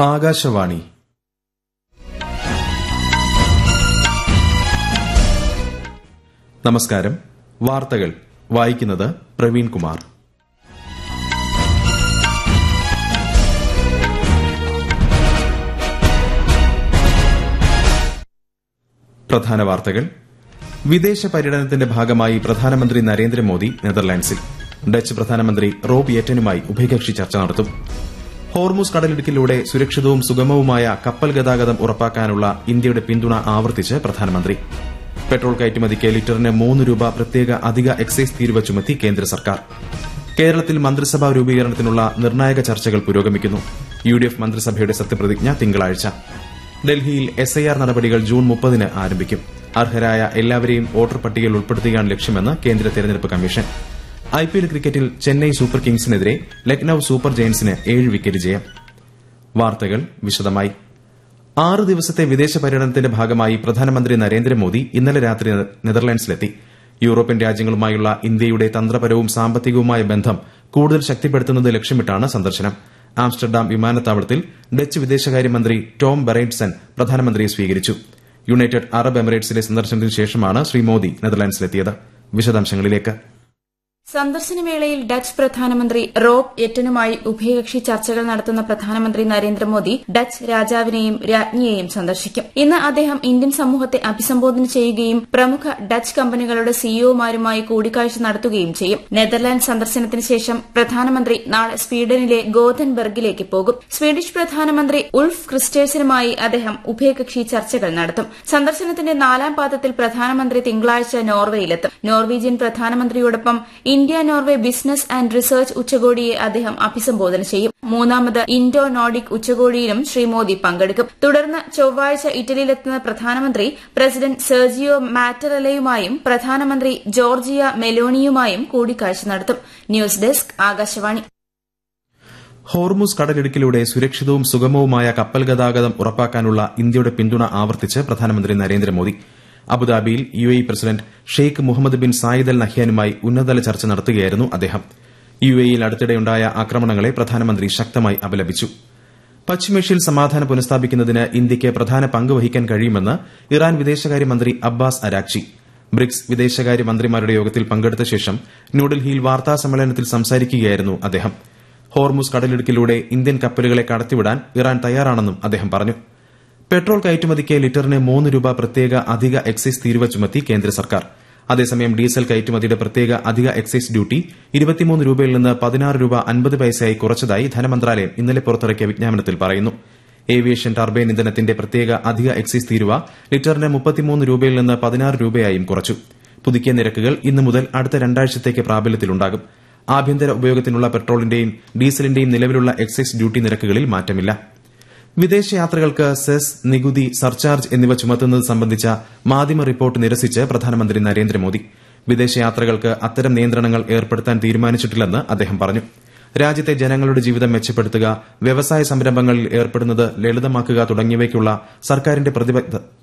ആകാശവാണി. നമസ്കാരം. വാർത്തകൾ വായിക്കുന്നത് പ്രവീൺ കുമാർ. പ്രധാന വാർത്തകൾ. വിദേശ പര്യടനത്തിന്റെ ഭാഗമായി പ്രധാനമന്ത്രി നരേന്ദ്രമോദി നെതർലാൻഡ്സിൽ. ഡച്ച് പ്രധാനമന്ത്രി റോബ് യെറ്റനുമായി ഉഭയകക്ഷി ചർച്ച നടത്തും. ഹോർമുസ് കടലിടുക്കിലൂടെ സുരക്ഷിതവും സുഗമവുമായ കപ്പൽ ഗതാഗതം ഉറപ്പാക്കാനുള്ള ഇന്ത്യയുടെ പിന്തുണ ആവർത്തിച്ച് പ്രധാനമന്ത്രി. പെട്രോൾ കയറ്റുമതിക്ക് ലിറ്ററിന് ₹3 പ്രത്യേക അധിക എക്സൈസ് തീരുവ ചുമത്തി കേന്ദ്ര സർക്കാർ. കേരളത്തിൽ മന്ത്രിസഭാ രൂപീകരണത്തിനുള്ള നിർണായക ചർച്ചകൾ പുരോഗമിക്കുന്നു. UDF മന്ത്രിസഭയുടെ സത്യപ്രതിജ്ഞ തിങ്കളാഴ്ച. ഡൽഹിയിൽ SIR നടപടികൾ ജൂൺ 30 ആരംഭിക്കും. അർഹരായ എല്ലാവരെയും വോട്ടർ പട്ടികയിൽ ഉൾപ്പെടുത്തുകയാണ് ലക്ഷ്യമെന്ന് കേന്ദ്ര തെരഞ്ഞെടുപ്പ് കമ്മീഷൻ. IPL ക്രിക്കറ്റിൽ Chennai super കിങ്സിനെതിരെ Lucknow super ജയന്റ്സിന് 7 wicket ജയം. വാർത്തകൾ വിശദമായി. 6 ദിവസത്തെ വിദേശ പര്യടനത്തിന്റെ ഭാഗമായി പ്രധാനമന്ത്രി നരേന്ദ്രമോദി ഇന്നലെ രാത്രി നെതർലാൻഡ്സിലെത്തി. യൂറോപ്യൻ രാജ്യങ്ങളുമായുള്ള ഇന്ത്യയുടെ തന്ത്രപരവും സാമ്പത്തികവുമായ ബന്ധം കൂടുതൽ ശക്തിപ്പെടുത്തുന്നത് ലക്ഷ്യമിട്ടാണ് സന്ദർശനം. ആംസ്റ്റർഡാം വിമാനത്താവളത്തിൽ ഡച്ച് വിദേശകാര്യമന്ത്രി ടോം ബെറൈറ്റ്സൺ പ്രധാനമന്ത്രിയെ സ്വീകരിച്ചു. യുണൈറ്റഡ് അറബ് എമിറേറ്റ്സിലെ സന്ദർശനത്തിന് ശേഷമാണ് ശ്രീ മോദി നെതർലാൻഡ്സിലെത്തിയത്. വിശദാംശങ്ങളിലേക്ക്. സന്ദർശനവേളയിൽ ഡച്ച് പ്രധാനമന്ത്രി റോബ് യെറ്റനുമായി ഉഭയകക്ഷി ചർച്ചകൾ നടത്തുന്ന പ്രധാനമന്ത്രി നരേന്ദ്രമോദി ഡച്ച് രാജാവിനെയും രാജ്ഞിയെയും സന്ദർശിക്കും. ഇന്ന് അദ്ദേഹം ഇന്ത്യൻ സമൂഹത്തെ അഭിസംബോധന ചെയ്യുകയും പ്രമുഖ ഡച്ച് കമ്പനികളുടെ സിഇഒമാരുമായി കൂടിക്കാഴ്ച നടത്തുകയും ചെയ്യും. നെതർലാൻഡ് സന്ദർശനത്തിന് ശേഷം പ്രധാനമന്ത്രി നാളെ സ്വീഡനിലെ ഗോഥൻബർഗിലേക്ക് പോകും. സ്വീഡിഷ് പ്രധാനമന്ത്രി ഉൾഫ് ക്രിസ്റ്റേഴ്സനുമായി അദ്ദേഹം ഉഭയകക്ഷി ചർച്ചകൾ നടത്തും. സന്ദർശനത്തിന്റെ 4ാം പാദത്തിൽ പ്രധാനമന്ത്രി തിങ്കളാഴ്ച നോർവേയിലെത്തും. Norwegian പ്രധാനമന്ത്രിയോടൊപ്പം India Norway business and research ഉച്ചകോടിയെ അദ്ദേഹം അഭിസംബോധന ചെയ്യും. 3ാമത് ഇൻഡോ നോർഡിക് ഉച്ചകോടിയിലും ശ്രീ മോദി പങ്കെടുക്കും. തുടർന്ന് ചൊവ്വാഴ്ച ഇറ്റലിയിലെത്തുന്ന പ്രധാനമന്ത്രി പ്രസിഡന്റ് സെർജിയോ മാറ്ററലയുമായും പ്രധാനമന്ത്രി ജോർജിയ മെലോണിയുമായും കൂടിക്കാഴ്ച നടത്തും. News desk Akashvani. ഹോർമുസ് കടലിടുക്കിലൂടെ സുരക്ഷിതവും സുഗമവുമായ കപ്പൽ ഗതാഗതം ഉറപ്പാക്കാനുള്ള ഇന്ത്യയുടെ പിന്തുണ ആവർത്തിച്ച് പ്രധാനമന്ത്രി നരേന്ദ്രമോദി. അബുദാബിയിൽ UAE president Sheikh Muhammad bin Zayed Al നഹ്യാനുമായി ഉന്നതതല ചർച്ച നടത്തുകയായിരുന്നു അദ്ദേഹം. UAEയിൽ അടുത്തിടെയുണ്ടായ ആക്രമണങ്ങളെ പ്രധാനമന്ത്രി ശക്തമായി അപലപിച്ചു. പശ്ചിമേഷ്യയിൽ സമാധാനം പുനഃസ്ഥാപിക്കുന്നതിന് ഇന്ത്യയ്ക്ക് പ്രധാന പങ്ക് വഹിക്കാൻ കഴിയുമെന്ന് ഇറാൻ വിദേശകാര്യമന്ത്രി അബ്ബാസ് അരാക്ചി. ബ്രിക്സ് വിദേശകാര്യ മന്ത്രിമാരുടെ യോഗത്തിൽ പങ്കെടുത്ത ശേഷം ന്യൂഡൽഹിയിൽ വാർത്താ സമ്മേളനത്തിൽ സംസാരിക്കുകയായിരുന്നു അദ്ദേഹം. ഹോർമുസ് കടലിടുക്കിലൂടെ ഇന്ത്യൻ കപ്പലുകളെ കടത്തിവിടാൻ ഇറാൻ തയ്യാറാണെന്നും അദ്ദേഹം പറഞ്ഞു. പെട്രോൾ കയറ്റുമതിക്ക് ലിറ്ററിന് ₹3 പ്രത്യേക അധിക എക്സൈസ് തീരുവ ചുമത്തി കേന്ദ്ര സർക്കാർ. അതേസമയം ഡീസൽ കയറ്റുമതിയുടെ പ്രത്യേക അധിക എക്സൈസ് ഡ്യൂട്ടി ₹23 നിന്ന് ₹16.50 കുറച്ചതായി ധനമന്ത്രാലയം ഇന്നലെ പുറത്തിറക്കിയ വിജ്ഞാപനത്തിൽ പറയുന്നു. ഏവിയേഷൻ ടർബൈൻ ഇന്ധനത്തിന്റെ പ്രത്യേക അധിക എക്സൈസ് തീരുവ ലിറ്ററിന് ₹33 നിന്ന് ₹16 കുറച്ചു. പുതുക്കിയ നിരക്കുകൾ ഇന്നു മുതൽ അടുത്ത 2 ആഴ്ചത്തേക്ക് പ്രാബല്യത്തിലുണ്ടാകും. ആഭ്യന്തര ഉപയോഗത്തിനുള്ള പെട്രോളിന്റെയും ഡീസലിന്റെയും നിലവിലുള്ള എക്സൈസ് ഡ്യൂട്ടി നിരക്കുകളിൽ മാറ്റമില്ല. വിദേശയാത്രകൾക്ക് സെസ്, നികുതി, സർചാർജ് എന്നിവ ചുമത്തുന്നത് സംബന്ധിച്ച മാധ്യമ റിപ്പോർട്ട് നിരസിച്ച് പ്രധാനമന്ത്രി നരേന്ദ്രമോദി. വിദേശയാത്രകൾക്ക് അത്തരം നിയന്ത്രണങ്ങൾ ഏർപ്പെടുത്താൻ തീരുമാനിച്ചിട്ടില്ലെന്ന് അദ്ദേഹം പറഞ്ഞു. രാജ്യത്തെ ജനങ്ങളുടെ ജീവിതം മെച്ചപ്പെടുത്തുക, വ്യവസായ സംരംഭങ്ങളിൽ ഏർപ്പെടുന്നത് ലളിതമാക്കുക തുടങ്ങിയവയ്ക്കുള്ള സർക്കാരിന്റെ